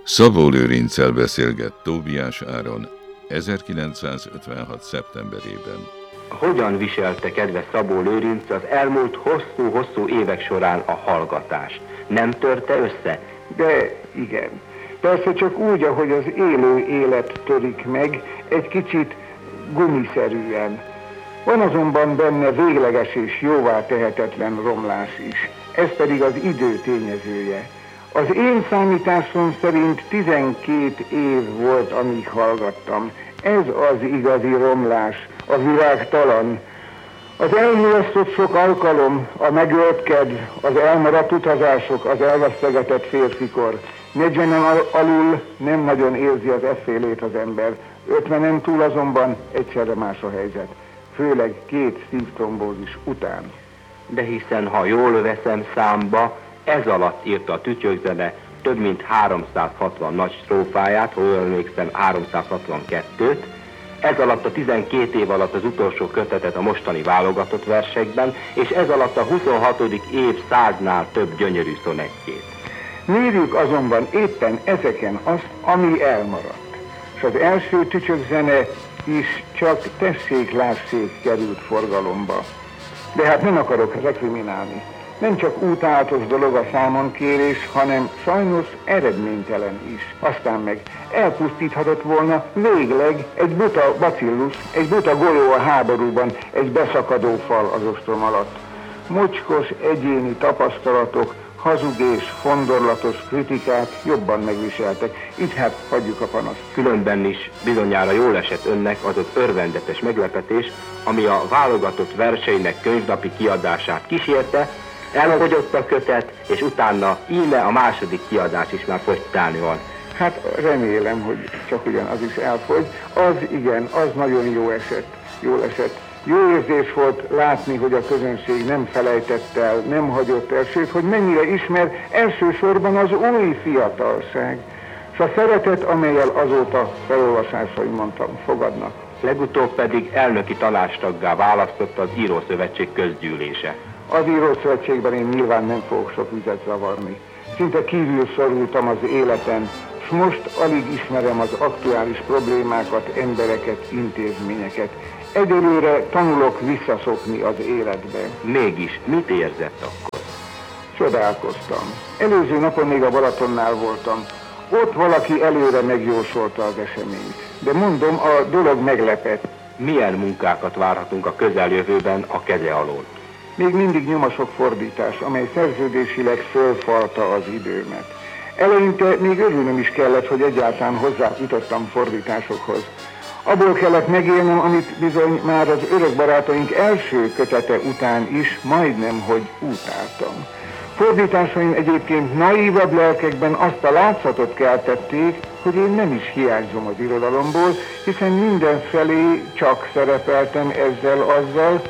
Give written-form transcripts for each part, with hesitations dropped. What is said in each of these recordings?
Szabó Lőrinccel beszélget Tóbiás Áron 1956. szeptemberében. Hogyan viselte kedves Szabó Lőrinc az elmúlt hosszú-hosszú évek során a hallgatást? Nem törte össze? De igen. Persze csak úgy, ahogy az élő élet törik meg, egy kicsit gumiszerűen. Van azonban benne végleges és jóvá tehetetlen romlás is. Ez pedig az idő tényezője. Az én számításom szerint 12 év volt, amíg hallgattam. Ez az igazi romlás, a virágtalan. Az elmulasztott sok alkalom, a megölt kedv, az elmaradt utazások, az elvesztegetett férfikor. 40-en alul nem nagyon érzi az effélét az ember. 50-en túl azonban egyszerre más a helyzet. Főleg 2 szívtrombózis után. De hiszen, ha jól veszem számba, ez alatt írta a Tütyök-zene több mint 360 nagy strófáját, ha jól emlékszem 362-t, ez alatt a 12 év alatt az utolsó kötetet a mostani válogatott versekben, és ez alatt a 26. év 100-nál több gyönyörű szonettjét. Mérjük azonban éppen ezeken azt, ami elmaradt. És az első Tütyök-zene is csak tessék-lássék került forgalomba. De hát nem akarok rekriminálni. Nem csak útállatos dolog a számonkérés, hanem sajnos eredménytelen is. Aztán meg elpusztíthatott volna végleg egy buta bacillus, egy buta golyó a háborúban, egy beszakadó fal az ostrom alatt. Mocskos egyéni tapasztalatok, hazug és fondorlatos kritikák jobban megviseltek, így hát hagyjuk a panaszt. Különben is bizonyára jól esett önnek az az örvendetes meglepetés, ami a válogatott verseinek könyvnapi kiadását kísérte. Elfogyott a kötet, és utána íme a második kiadás is már fogytálni van. Hát remélem, hogy csak ugyanaz is elfogy. Az igen, az nagyon jól esett. Jó érzés volt látni, hogy a közönség nem felejtett el, nem hagyott el, sőt, hogy mennyire ismer elsősorban az új fiatalság, és a szeretet, amellyel azóta felolvasásaimon fogadnak. Legutóbb pedig elnöki tanácstaggá választotta az Írószövetség közgyűlése. Az Írószövetségben én nyilván nem fogok sok vizet zavarni. Szinte kívül szorultam az életen, s most alig ismerem az aktuális problémákat, embereket, intézményeket. Egyelőre tanulok visszaszokni az életbe. Mégis, mit érzett akkor? Csodálkoztam. Előző napon még a Balatonnál voltam. Ott valaki előre megjósolta az eseményt. De mondom, a dolog meglepett. Milyen munkákat várhatunk a közeljövőben a keze alól? Még mindig nyom a sok fordítás, amely szerződésileg fölfalta az időmet. Eleinte még örülnöm is kellett, hogy egyáltalán hozzájutottam fordításokhoz. Abból kellett megélnem, amit bizony már az örök barátaink első kötete után is majdnem, hogy utáltam. Fordításaim egyébként naívabb lelkekben azt a látszatot keltették, hogy én nem is hiányzom az irodalomból, hiszen mindenfelé csak szerepeltem ezzel-azzal.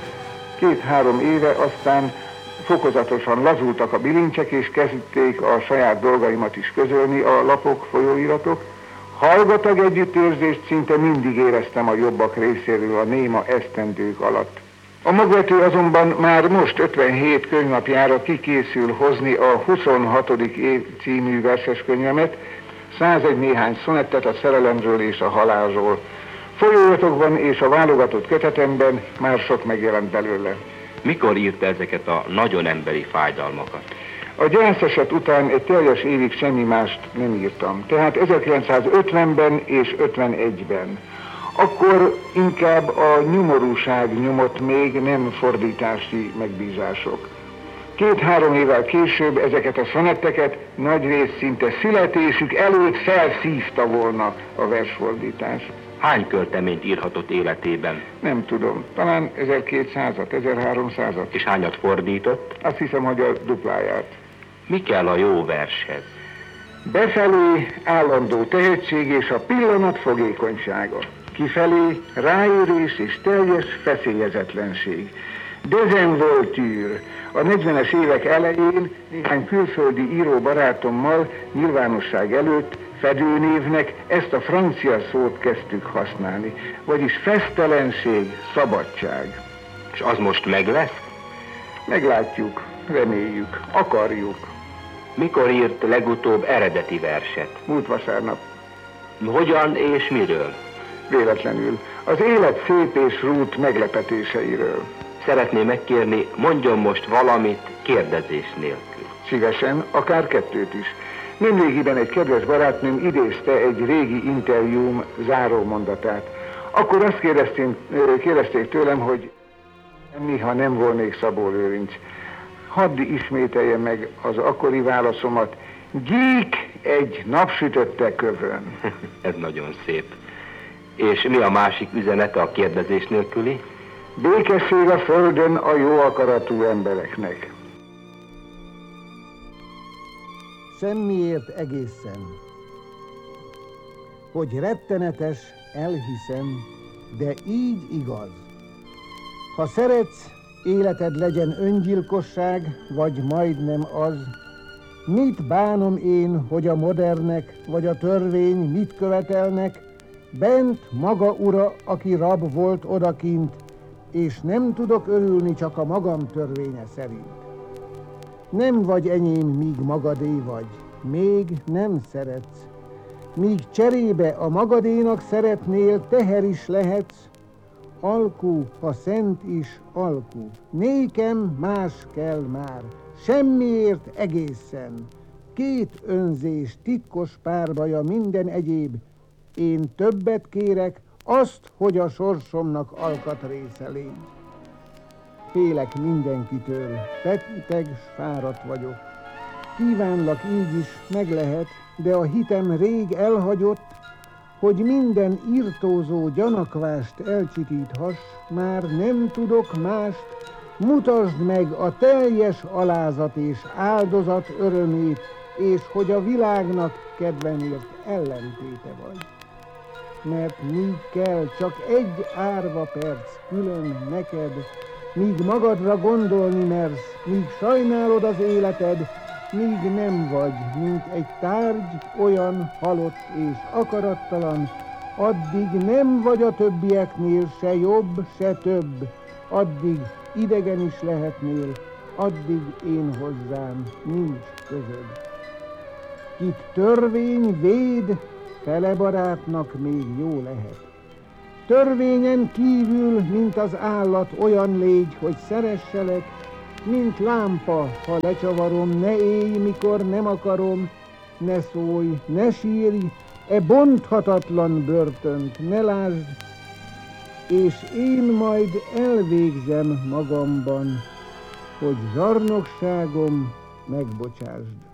2-3 éve aztán fokozatosan lazultak a bilincsek, és kezdték a saját dolgaimat is közölni a lapok, folyóiratok. Hallgatag együttérzést szinte mindig éreztem a jobbak részéről a néma esztendők alatt. A magvető azonban már most 57 könyvnapjára kikészül hozni a 26. év című verseskönyvemet, 101 néhány szonettet a szerelemről és a halálról. Folyóiratokban és a válogatott kötetemben már sok megjelent belőle. Mikor írta ezeket a nagyon emberi fájdalmakat? A gyászeset után egy teljes évig semmi mást nem írtam, tehát 1950-ben és 51-ben. Akkor inkább a nyomorúság nyomott még, nem fordítási megbízások. 2-3 évvel később ezeket a szonetteket nagyrészt szinte születésük előtt felszívta volna a versfordítás. Hány költeményt írhatott életében? Nem tudom, talán 1200-at, 1300-at. És hányat fordított? Azt hiszem, hogy a dupláját. Mi kell a jó vershez? Befelé állandó tehetség és a pillanat fogékonysága. Kifelé ráérés és teljes feszélyezetlenség. Dezenvoltűr. A 40-es évek elején néhány külföldi író barátommal nyilvánosság előtt fedőnévnek ezt a francia szót kezdtük használni, vagyis fesztelenség, szabadság. És az most meg lesz? Meglátjuk, reméljük, akarjuk. Mikor írt legutóbb eredeti verset? Múlt vasárnap. Hogyan és miről? Véletlenül. Az élet szép és rút meglepetéseiről. Szeretném megkérni, mondjon most valamit kérdezés nélkül. Szívesen, akár kettőt is. Nemrégiben egy kedves barátnőm idézte egy régi interjúm záró mondatát. Akkor azt kérdezték tőlem, hogy ha nem volnék Szabó Lőrinc. Hadd ismételjem meg az akkori válaszomat. Gyík egy napsütötte kövön. Ez nagyon szép. És mi a másik üzenete a kérdezés nélküli? Békesség a földön a jó akaratú embereknek. Semmiért egészen. Hogy rettenetes, elhiszem, de így igaz. Ha szeretsz, életed legyen öngyilkosság, vagy majdnem az. Mit bánom én, hogy a modernek, vagy a törvény mit követelnek? Bent maga ura, aki rab volt odakint, és nem tudok örülni csak a magam törvénye szerint. Nem vagy enyém, míg magadé vagy, még nem szeretsz. Míg cserébe a magadénak szeretnél, teher is lehetsz. Alkú, ha szent is alkú. Nékem más kell már, semmiért egészen. Két önzés, titkos párbaja, minden egyéb. Én többet kérek, azt, hogy a sorsomnak alkatrésze légy. Félek mindenkitől, beteg, s fáradt vagyok. Kívánlak így is, meg lehet, de a hitem rég elhagyott, hogy minden irtózó gyanakvást elcsitíthass, már nem tudok mást, mutasd meg a teljes alázat és áldozat örömét, és hogy a világnak kedvemért ellentéte vagy. Mert míg kell csak egy árva perc külön neked, míg magadra gondolni mersz, míg sajnálod az életed, míg nem vagy, mint egy tárgy olyan halott és akarattalan, addig nem vagy a többieknél se jobb, se több, addig idegen is lehetnél, addig én hozzám nincs közöd. Kit törvény véd, fele barátnak még jó lehet. Törvényen kívül, mint az állat, olyan légy, hogy szeresselek, mint lámpa, ha lecsavarom, ne élj, mikor nem akarom, ne szólj, ne sírj, e bonthatatlan börtönt ne lásd, és én majd elvégzem magamban, hogy zsarnokságom megbocsásd.